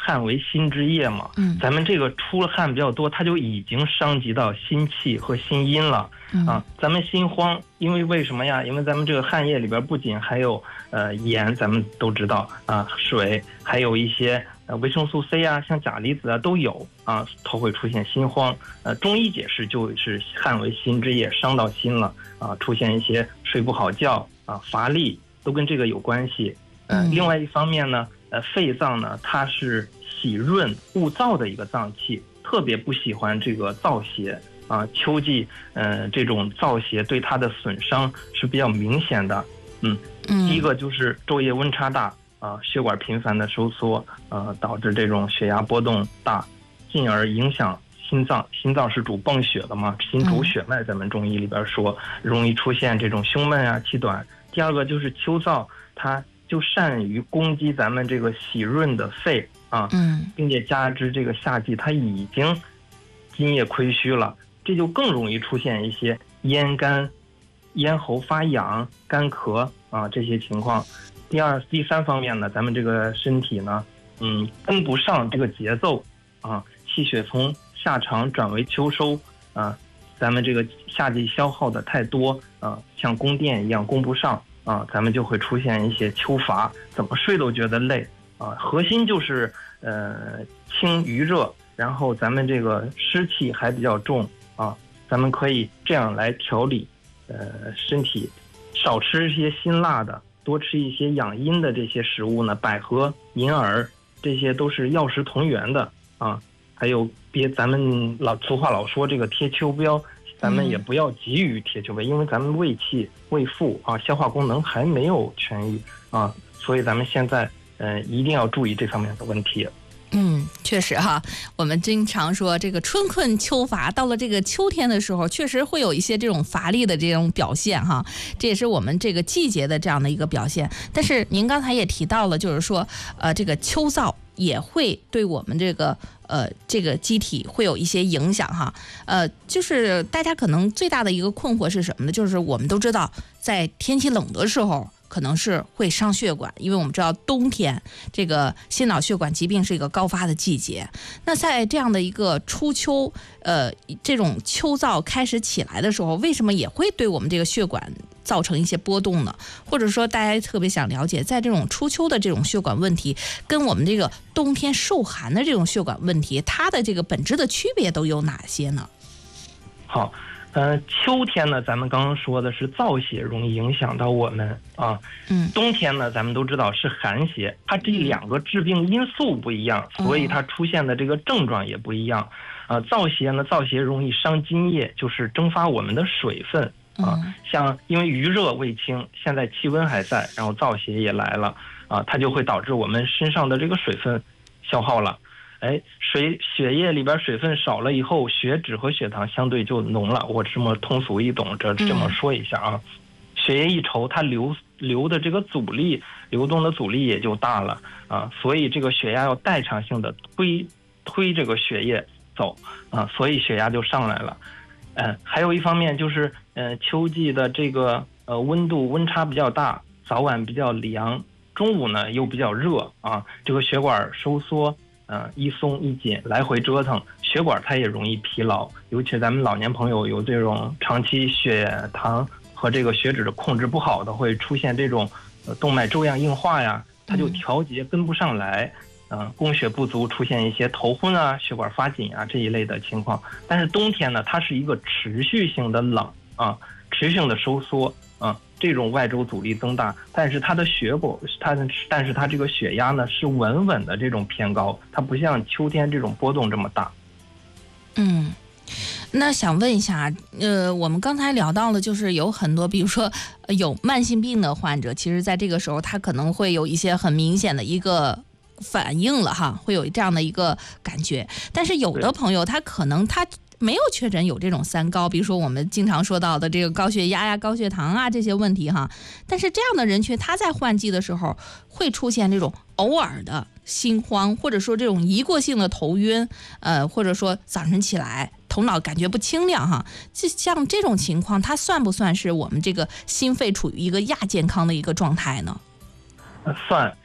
汗为心之液嘛，咱们这个出了汗比较多，它就已经伤及到心气和心阴了啊。咱们心慌，因为什么呀？因为咱们这个汗液里边不仅还有盐，咱们都知道啊，水，还有一些维生素 C 啊，像钾离子啊都有啊，它会出现心慌。中医解释就是汗为心之液，伤到心了啊，出现一些睡不好觉啊、乏力，都跟这个有关系。另外一方面呢，肺脏呢，它是喜润恶燥的一个脏器，特别不喜欢这个燥邪啊。秋季这种燥邪对它的损伤是比较明显的。第一个就是昼夜温差大啊，血管频繁的收缩，导致这种血压波动大，进而影响心脏。心脏是主泵血的嘛，心主血脉，咱们中医里边说，容易出现这种胸闷啊、气短。第二个就是秋燥，它就善于攻击咱们这个喜润的肺啊，并且加之这个夏季它已经津液亏虚了，这就更容易出现一些咽干、咽喉发痒、干咳啊这些情况。第三方面呢，咱们这个身体呢，跟不上这个节奏啊，气血从夏长转为秋收啊，咱们这个夏季消耗的太多啊，像供电一样供不上啊，咱们就会出现一些秋乏，怎么睡都觉得累啊。核心就是清余热，然后咱们这个湿气还比较重啊，咱们可以这样来调理身体，少吃一些辛辣的，多吃一些养阴的这些食物呢，百合、银耳这些都是药食同源的啊。还有咱们俗话老说这个贴秋膘，咱们也不要急于贴秋膘，因为咱们胃气胃腹啊，消化功能还没有痊愈啊，所以咱们现在一定要注意这方面的问题。 确实哈，我们经常说这个春困秋乏，到了这个秋天的时候，确实会有一些这种乏力的这种表现哈，这也是我们这个季节的这样的一个表现。但是您刚才也提到了，就是说这个秋燥也会对我们这个机体会有一些影响哈。就是大家可能最大的一个困惑是什么呢？就是我们都知道，在天气冷的时候，可能是会伤血管，因为我们知道冬天这个心脑血管疾病是一个高发的季节。那在这样的一个初秋，这种秋燥开始起来的时候，为什么也会对我们这个血管造成一些波动呢？或者说大家特别想了解，在这种初秋的这种血管问题，跟我们这个冬天受寒的这种血管问题，它的这个本质的区别都有哪些呢？ 好。秋天呢，咱们刚刚说的是燥邪容易影响到我们啊。冬天呢，咱们都知道是寒邪，它这两个致病因素不一样，所以它出现的这个症状也不一样。燥邪呢，燥邪容易伤津液，就是蒸发我们的水分啊。像因为余热未清，现在气温还在，然后燥邪也来了啊，它就会导致我们身上的这个水分消耗了。血液里边水分少了以后，血脂和血糖相对就浓了。我这么通俗易懂这么说一下啊。血液一稠，它流的这个阻力，流动的阻力也就大了啊。所以这个血压要代偿性的推这个血液走啊，所以血压就上来了。还有一方面就是秋季的这个温差比较大，早晚比较凉，中午呢又比较热啊，这个血管收缩。一松一紧，来回折腾，血管它也容易疲劳，尤其咱们老年朋友有这种长期血糖和这个血脂的控制不好的，会出现这种动脉粥样硬化呀，它就调节跟不上来，供血不足，出现一些头昏啊、血管发紧啊这一类的情况。但是冬天呢，它是一个持续性的冷啊，持续性的收缩啊。这种外周阻力增大，但是它的但是它这个血压呢是稳稳的这种偏高，它不像秋天这种波动这么大。 那想问一下，我们刚才聊到了，就是有很多，比如说有慢性病的患者，其实在这个时候他可能会有一些很明显的一个反应了哈，会有这样的一个感觉。但是有的朋友他可能他没有确诊有这种三高，比如说我们经常说到的这个高血压呀、高血糖啊这些问题哈。但是这样的人群，他在换季的时候会出现这种偶尔的心慌，或者说这种一过性的头晕，或者说早晨起来头脑感觉不清亮哈。像这种情况，它算不算是我们这个心肺处于一个亚健康的一个状态呢？ 算，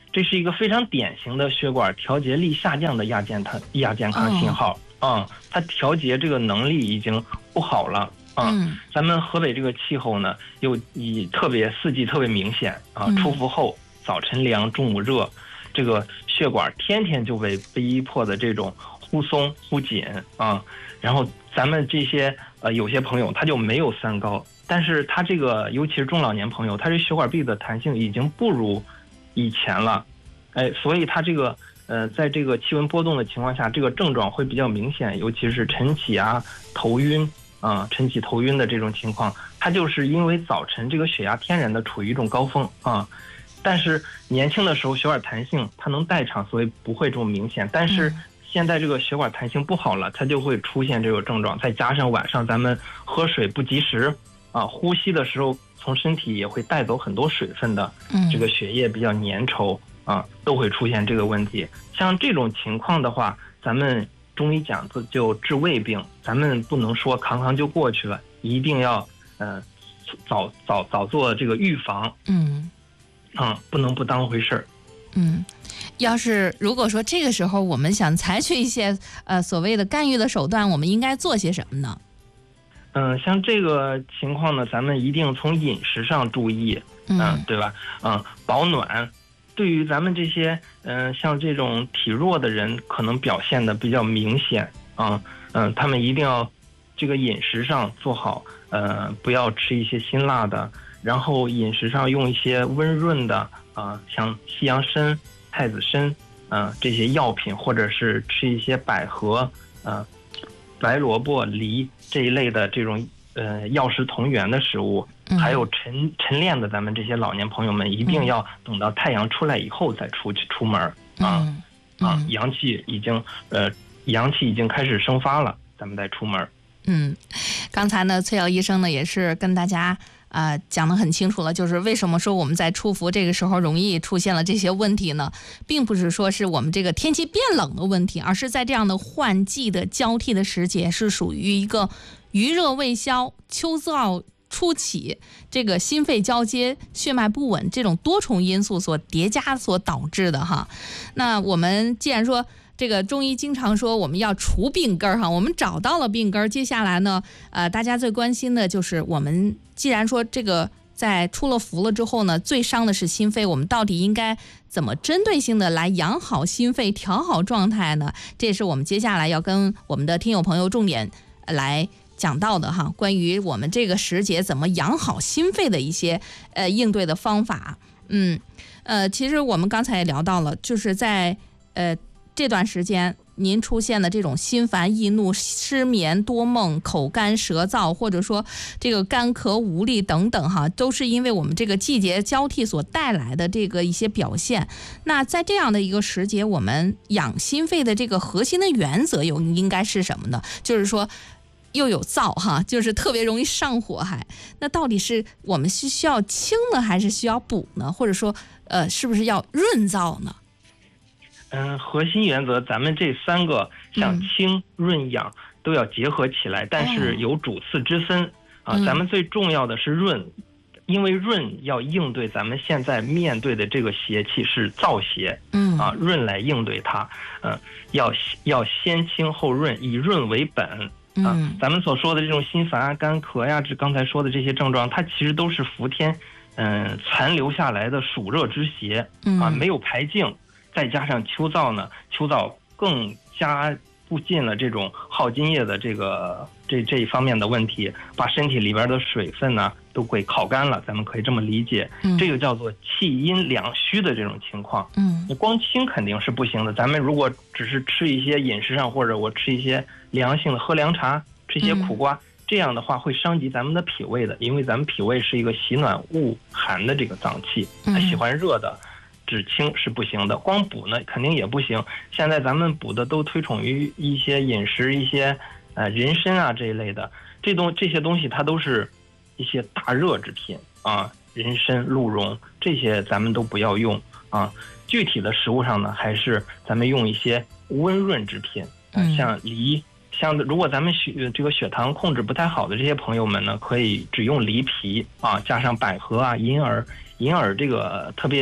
这是一个非常典型的血管调节力下降的亚健康信号它调节这个能力已经不好了咱们河北这个气候呢，又四季特别明显出伏后早晨凉，中午热，这个血管天天就被逼迫的这种忽松忽紧然后咱们这些有些朋友他就没有三高，但是他这个尤其是中老年朋友，他这血管壁的弹性已经不如以前了，所以他这个在这个气温波动的情况下，这个症状会比较明显，尤其是晨起头晕晨起头晕的这种情况，它就是因为早晨这个血压天然的处于一种高峰但是年轻的时候血管弹性它能代偿，所以不会这么明显，但是现在这个血管弹性不好了，它就会出现这个症状，再加上晚上咱们喝水不及时呼吸的时候从身体也会带走很多水分的这个血液比较粘稠都会出现这个问题。像这种情况的话，咱们中医讲就治胃病，咱们不能说扛就过去了，一定要早做这个预防不能不当回事儿。 要是如果说这个时候我们想采取一些所谓的干预的手段，我们应该做些什么呢？ 像这个情况呢，咱们一定从饮食上注意对吧保暖。对于咱们这些像这种体弱的人，可能表现的比较明显他们一定要这个饮食上做好不要吃一些辛辣的，然后饮食上用一些温润的像西洋参、太子参这些药品，或者是吃一些百合白萝卜、梨这一类的这种药食同源的食物，还有晨练的咱们这些老年朋友们一定要等到太阳出来以后再出门阳气已经开始生发了，咱们再出门。 刚才呢崔瑶医生呢也是跟大家讲得很清楚了，就是为什么说我们在出伏这个时候容易出现了这些问题呢？并不是说是我们这个天气变冷的问题，而是在这样的换季的交替的时节，是属于一个余热未消、秋燥初起，这个心肺交接、血脉不稳这种多重因素所叠加所导致的哈。那我们既然说这个中医经常说我们要除病根儿哈，我们找到了病根儿，接下来呢，大家最关心的就是我们既然说这个在出了伏了之后呢，最伤的是心肺，我们到底应该怎么针对性的来养好心肺、调好状态呢？这也是我们接下来要跟我们的听友朋友重点来讲到的哈，关于我们这个时节怎么养好心肺的一些应对的方法。其实我们刚才也聊到了，就是在这段时间您出现的这种心烦易怒、失眠多梦、口干舌燥，或者说这个干咳无力等等哈，都是因为我们这个季节交替所带来的这个一些表现。那在这样的一个时节，我们养心肺的这个核心的原则应该是什么呢？就是说又有燥哈，就是特别容易上火那到底是我们是需要清呢，还是需要补呢？或者说是不是要润燥呢？ 核心原则咱们这三个像清、润、养都要结合起来，但是有主次之分咱们最重要的是润，因为润要应对咱们现在面对的这个邪气是燥邪润来应对它要先清后润，以润为本咱们所说的这种心烦干咳呀，这刚才说的这些症状，它其实都是伏天残留下来的暑热之邪没有排净，再加上秋燥呢，秋燥更加不进了这种耗津液的这一方面的问题，把身体里边的水分呢都给烤干了，咱们可以这么理解这个叫做气阴两虚的这种情况你光清肯定是不行的，咱们如果只是吃一些饮食上，或者我吃一些凉性的喝凉茶，吃一些苦瓜这样的话会伤及咱们的脾胃的，因为咱们脾胃是一个喜暖恶寒的这个脏器，它喜欢热的，只清是不行的，光补呢肯定也不行。现在咱们补的都推崇于一些饮食，一些人参这一类的，这些东西它都是一些大热之品人参、鹿茸这些咱们都不要用具体的食物上呢，还是咱们用一些温润之品像梨。像如果咱们这个血糖控制不太好的这些朋友们呢，可以只用梨皮加上百合银耳这个特别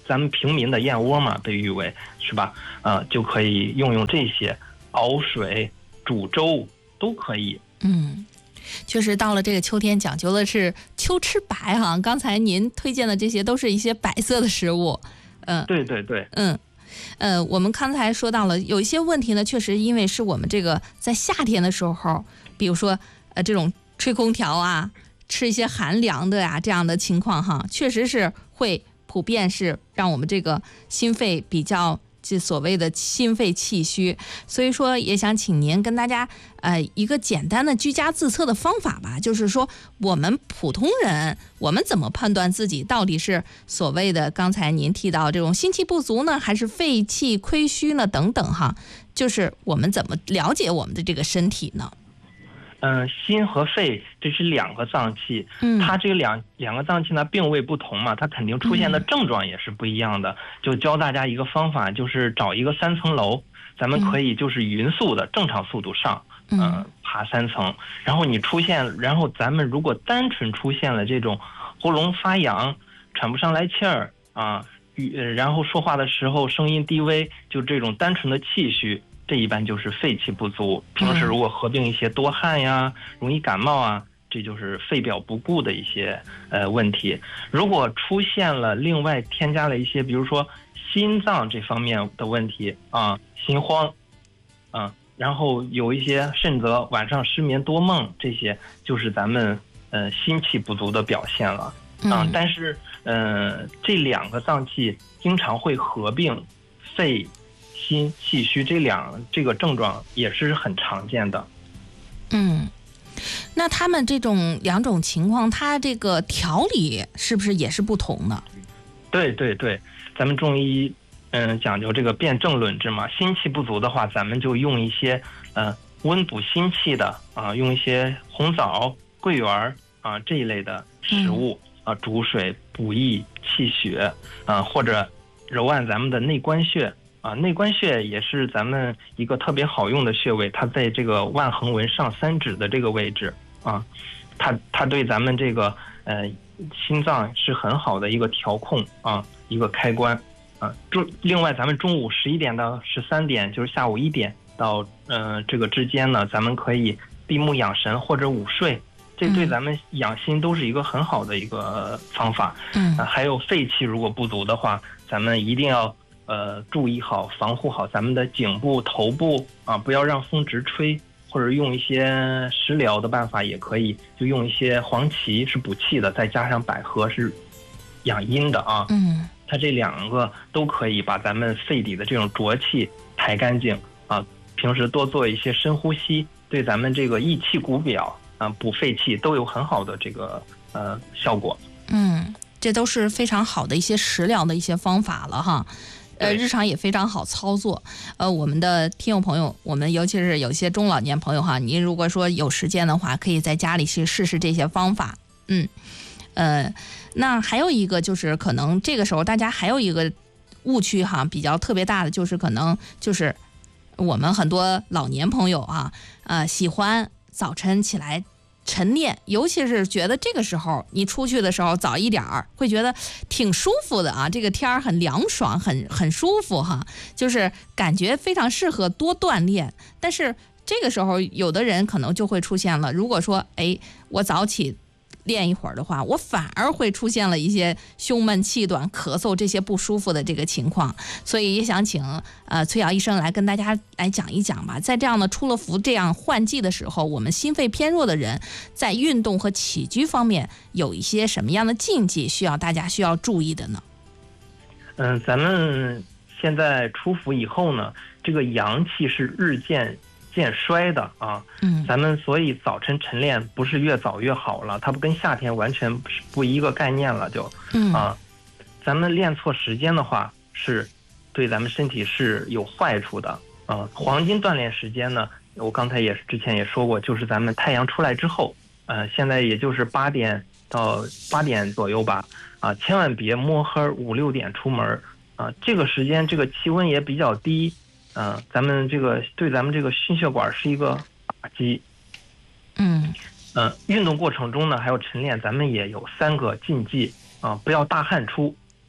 咱们平民的燕窝嘛，被誉为是吧？就可以用这些熬水、煮粥都可以。 确实到了这个秋天，讲究的是秋吃白哈。刚才您推荐的这些都是一些白色的食物。 对对对。 我们刚才说到了有一些问题呢，确实因为是我们这个在夏天的时候，比如说这种吹空调啊，吃一些寒凉的呀，这样的情况哈，确实是会普遍是让我们这个心肺比较这所谓的心肺气虚。所以说也想请您跟大家一个简单的居家自测的方法吧，就是说我们普通人我们怎么判断自己到底是所谓的刚才您提到这种心气不足呢，还是肺气亏虚呢等等哈，就是我们怎么了解我们的这个身体呢？ 心和肺这是两个脏器，它这两个脏器呢并位不同嘛，它肯定出现的症状也是不一样的。就教大家一个方法，就是找一个3层楼，咱们可以就是匀速的正常速度上，爬3层，然后咱们如果单纯出现了这种喉咙发痒、喘不上来气儿啊，然后说话的时候声音低微，就这种单纯的气虚，这一般就是肺气不足。平时如果合并一些多汗呀、容易感冒啊，这就是肺表不顾的一些问题。如果出现了另外添加了一些，比如说心脏这方面的问题啊，心慌，然后有一些甚则晚上失眠多梦，这些就是咱们心气不足的表现了。但是这两个脏器经常会合并肺心气虚，这个症状也是很常见的。 那他们这种两种情况，它这个调理是不是也是不同的？ 对对对，咱们中医讲究这个辨证论治嘛，心气不足的话，咱们就用一些温补心气的用一些红枣、桂圆这一类的食物煮水补益气血或者揉按咱们的内关穴。内关穴也是咱们一个特别好用的穴位，它在这个腕横纹上3指的这个位置它对咱们这个心脏是很好的一个调控一个开关另外咱们中午11点到13点，就是下午1点到这个之间呢，咱们可以闭目养神或者午睡，这对咱们养心都是一个很好的一个方法。还有肺气如果不足的话，咱们一定要注意好防护好咱们的颈部头部不要让风直吹，或者用一些食疗的办法也可以，就用一些黄芪是补气的，再加上百合是养阴的它这两个都可以把咱们肺底的这种浊气排干净平时多做一些深呼吸，对咱们这个益气鼓表补肺气都有很好的这个效果。 这都是非常好的一些食疗的一些方法了哈。日常也非常好操作。我们的听友朋友，我们尤其是有些中老年朋友哈，您如果说有时间的话，可以在家里去试试这些方法。那还有一个就是可能这个时候大家还有一个误区哈，比较特别大的就是可能就是我们很多老年朋友喜欢早晨起来晨练，尤其是觉得这个时候你出去的时候早一点儿，会觉得挺舒服的这个天儿很凉爽，很舒服哈，就是感觉非常适合多锻炼。但是这个时候有的人可能就会出现了，如果说我早起练一会儿的话，我反而会出现了一些胸闷气短、咳嗽这些不舒服的这个情况。所以也想请崔瑶医生来跟大家来讲一讲吧，在这样的出了伏这样换季的时候，我们心肺偏弱的人在运动和起居方面有一些什么样的禁忌大家需要注意的呢？ 咱们现在出伏以后呢，这个阳气是日渐衰的咱们所以早晨晨练不是越早越好了，它不跟夏天完全不一个概念了咱们练错时间的话是对咱们身体是有坏处的黄金锻炼时间呢，我刚才之前也说过，就是咱们太阳出来之后现在也就是8点到8点左右吧千万别摸黑5、6点出门这个时间这个气温也比较低咱们这个对咱们这个心血管是一个打击。运动过程中呢，还有晨练，咱们也有3个禁忌不要大汗出，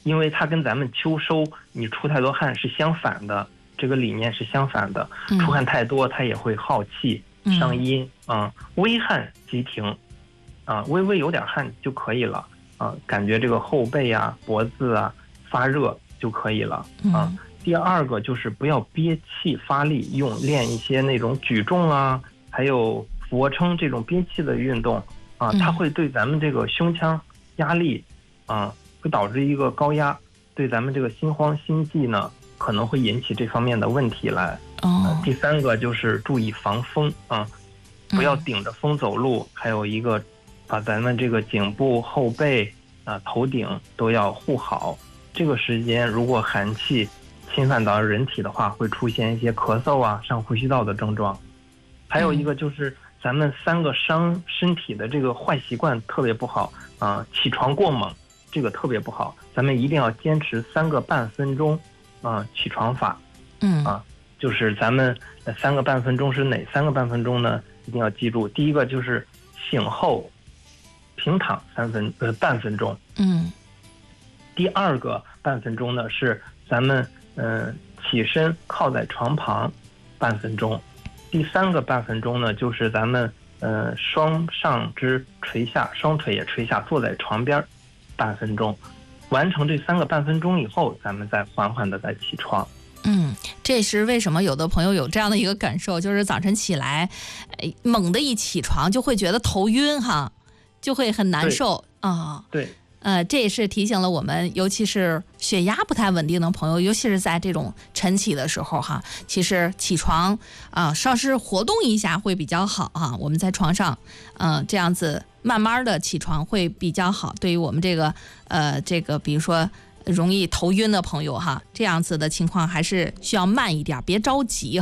因为它跟咱们秋收你出太多汗是相反的，这个理念是相反的。出汗太多它也会耗气伤阴微汗即停微微有点汗就可以了感觉这个后背啊脖子啊发热就可以了第二个就是不要憋气发力，练一些那种举重啊还有俯卧撑这种憋气的运动它会对咱们这个胸腔压力会导致一个高压，对咱们这个心慌心悸呢可能会引起这方面的问题来第三个就是注意防风不要顶着风走路，还有一个把咱们这个颈部后背头顶都要护好。这个时间如果寒气侵犯到人体的话，会出现一些咳嗽啊上呼吸道的症状。还有一个就是咱们3个伤身体的这个坏习惯特别不好起床过猛，这个特别不好，咱们一定要坚持3个半分钟起床法就是咱们3个半分钟是哪3个半分钟呢？一定要记住，第一个就是醒后平躺半分钟第二个半分钟呢是咱们起身靠在床旁半分钟，第3个半分钟呢就是咱们双上肢垂下，双腿也垂下，坐在床边半分钟。完成这3个半分钟以后，咱们再缓缓的再起床。 这是为什么有的朋友有这样的一个感受，就是早晨起来猛地一起床就会觉得头晕就会很难受对这也是提醒了我们，尤其是血压不太稳定的朋友，尤其是在这种晨起的时候其实起床稍事活动一下会比较好我们在床上这样子慢慢的起床会比较好，对于我们这个比如说容易头晕的朋友这样子的情况还是需要慢一点，别着急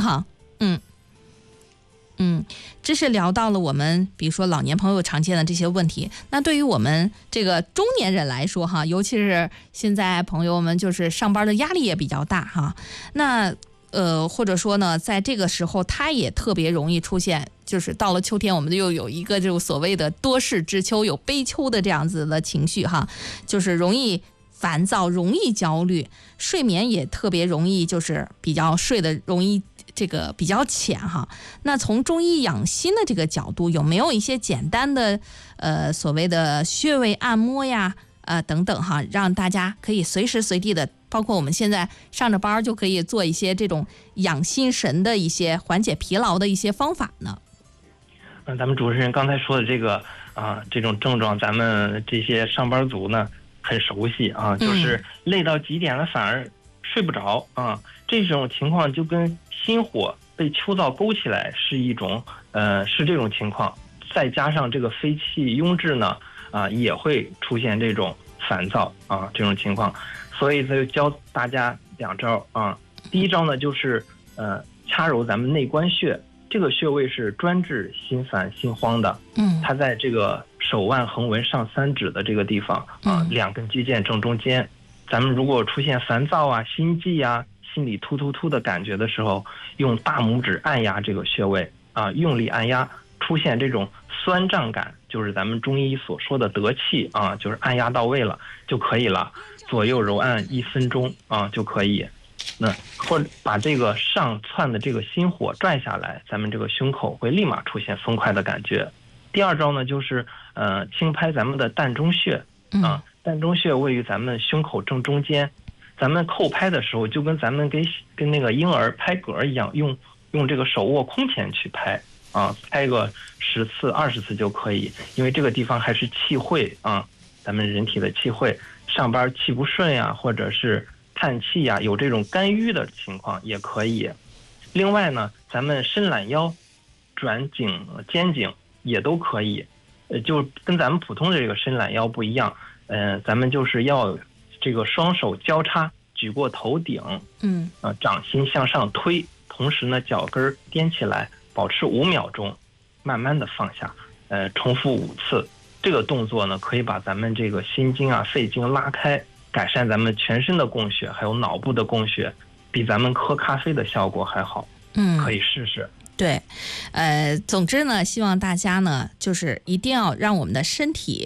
这是聊到了我们比如说老年朋友常见的这些问题。那对于我们这个中年人来说尤其是现在朋友们就是上班的压力也比较大那或者说呢在这个时候他也特别容易出现，就是到了秋天我们又有一个这种所谓的多事之秋，有悲秋的这样子的情绪就是容易烦躁，容易焦虑，睡眠也特别容易就是比较睡得容易这个比较浅那从中医养心的这个角度，有没有一些简单的所谓的穴位按摩呀等等让大家可以随时随地的，包括我们现在上着班就可以做一些这种养心神的一些缓解疲劳的一些方法呢？ 咱们主持人刚才说的这个这种症状，咱们这些上班族呢很熟悉就是累到极点了反而睡不着这种情况就跟心火被秋燥勾起来是一种是这种情况，再加上这个肺气壅滞呢也会出现这种烦躁这种情况。所以就教大家2招第一招呢就是掐揉咱们内关穴，这个穴位是专治心烦心慌的它在这个手腕横纹上3指的这个地方2根肌腱正中间。咱们如果出现烦躁心悸心里突突突的感觉的时候，用大拇指按压这个穴位用力按压，出现这种酸胀感，就是咱们中医所说的得气就是按压到位了就可以了，左右揉按1分钟就可以。那或者把这个上窜的这个心火拽下来，咱们这个胸口会立马出现松快的感觉。第二招呢就是轻拍咱们的膻中穴膻中穴位于咱们胸口正中间，咱们扣拍的时候就跟咱们跟那个婴儿拍嗝一样，用这个手握空前去拍拍个10次20次就可以，因为这个地方还是气会咱们人体的气会，上班气不顺或者是叹气有这种肝郁的情况也可以。另外呢咱们伸懒腰转肩颈也都可以，就跟咱们普通的这个伸懒腰不一样，咱们就是要这个双手交叉举过头顶掌心向上推，同时呢脚跟踮起来，保持5秒钟，慢慢的放下重复5次。这个动作呢可以把咱们这个心经肺经拉开，改善咱们全身的供血还有脑部的供血，比咱们喝咖啡的效果还好可以试试。 对总之呢希望大家呢就是一定要让我们的身体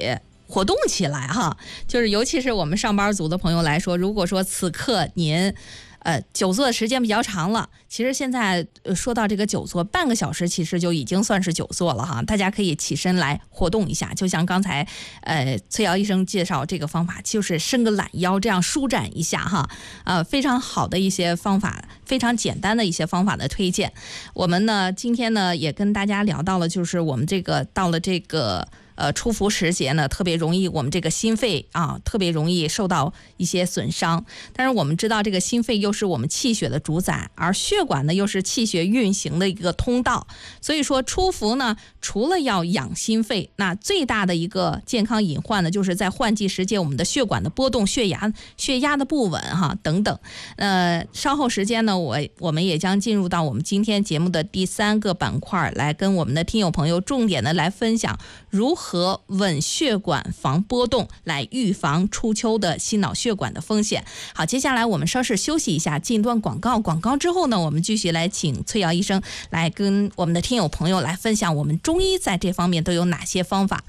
活动起来哈。就是尤其是我们上班族的朋友来说，如果说此刻您久坐的时间比较长了，其实现在说到这个久坐，半个小时其实就已经算是久坐了哈。大家可以起身来活动一下，就像刚才崔瑶医生介绍这个方法，就是伸个懒腰，这样舒展一下哈。非常好的一些方法，非常简单的一些方法的推荐。我们呢今天呢也跟大家聊到了，就是我们这个到了这个初伏时节呢，特别容易我们这个心肺特别容易受到一些损伤。但是我们知道这个心肺又是我们气血的主宰，而血管呢又是气血运行的一个通道。所以说初伏呢，除了要养心肺，那最大的一个健康隐患呢，就是在换季时节我们的血管的波动、血压的不稳等等。稍后时间呢，我们也将进入到我们今天节目的第3个板块，来跟我们的听友朋友重点的来分享如何稳血管防波动，来预防初秋的心脑血管的风险。好，接下来我们稍事休息一下，进段广告。广告之后呢，我们继续来请崔瑶医生来跟我们的听友朋友来分享我们中医在这方面都有哪些方法。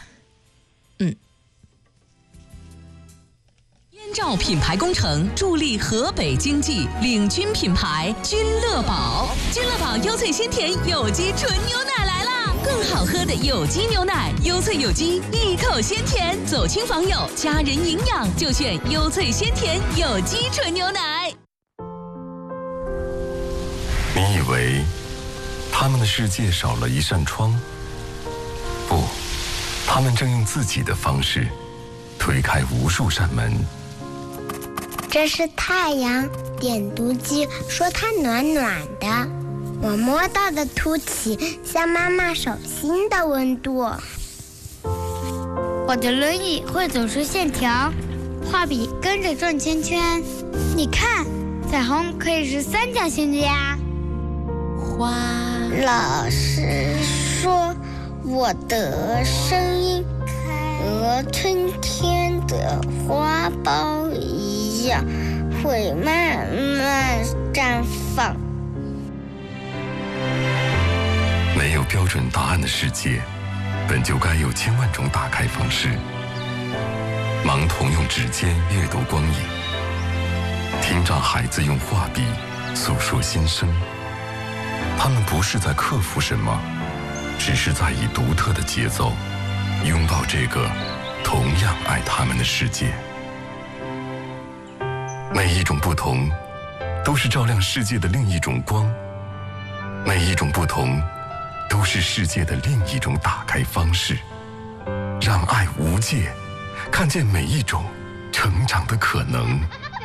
燕赵品牌工程助力河北经济，领军品牌君乐宝。君乐宝优萃鲜甜有机纯牛奶来啦！更好喝的有机牛奶，优萃有机，一口鲜甜，走亲访友，家人营养就选优萃鲜甜有机纯牛奶。 你以为他们的世界少了一扇窗？不，他们正用自己的方式推开无数扇门。 这是太阳，点读机说它暖暖的，我摸到的凸起像妈妈手心的温度。 我的轮椅会走出线条，画笔跟着转圈圈。你看，彩虹可以是3角形的呀。 老师说我的声音和春天的花苞一样，会慢慢绽放。 没有标准答案的世界，本就该有千万种打开方式。盲童用指尖阅读光影，听障孩子用画笔诉说心声。他们不是在克服什么，只是在以独特的节奏拥抱这个同样爱他们的世界。每一种不同都是照亮世界的另一种光，每一种不同都是世界的另一种打开方式。让爱无界，看见每一种成长的可能。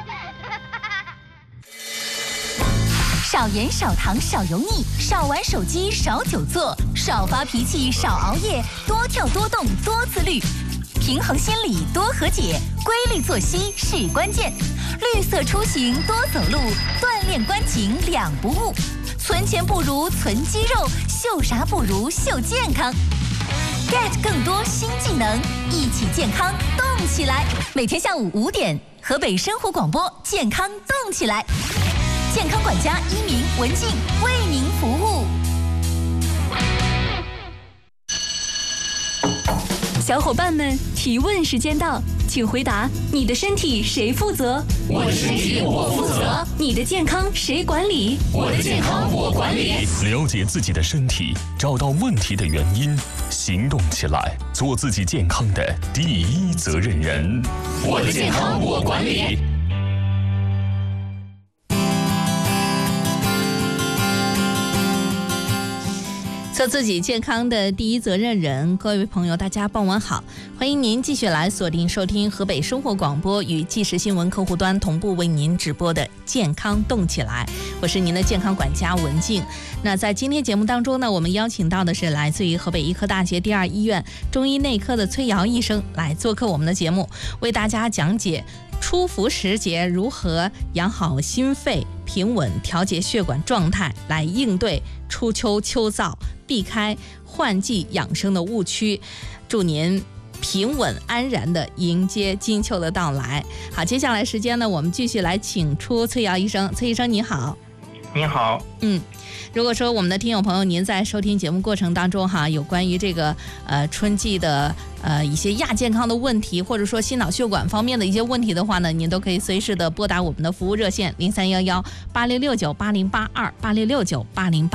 少盐少糖少油腻，少玩手机少久坐，少发脾气少熬夜，多跳多动多自律，平衡心理多和解，规律作息是关键。绿色出行多走路，锻炼关颈两不误。存钱不如存肌肉，秀啥不如秀健康。get 更多新技能，一起健康动起来。每天下午5点，河北生活广播健康动起来。健康管家一鸣、文静为您服务。 小伙伴们，提问时间到，请回答：你的身体谁负责？ 我的身体我负责。 你的健康谁管理？ 我的健康我管理。 了解自己的身体，找到问题的原因，行动起来，做自己健康的第一责任人。 我的健康我管理。 做自己健康的第一责任人，各位朋友大家傍晚好，欢迎您继续来锁定收听河北生活广播与即时新闻客户端同步为您直播的健康动起来，我是您的健康管家文静。那在今天节目当中呢，我们邀请到的是来自于河北医科大学第2医院中医内科的崔瑶医生来做客我们的节目，为大家讲解初伏时节如何养好心肺，平稳调节血管状态，来应对初秋秋燥，避开换季养生的误区，祝您平稳安然地迎接金秋的到来。好，接下来时间呢，我们继续来请出崔瑶医生。崔医生你好。 您好。 如果说我们的听友朋友您在收听节目过程当中哈，有关于这个春季的一些亚健康的问题，或者说心脑血管方面的一些问题的话呢，您都可以随时的拨打我们的服务热线03118669808286698082。